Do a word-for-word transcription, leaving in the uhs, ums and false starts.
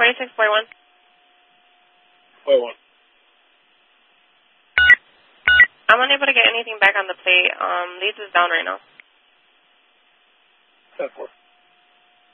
forty-six forty-one. forty-one. I'm unable to get anything back on the plate. Um, leads is down right now. ten four.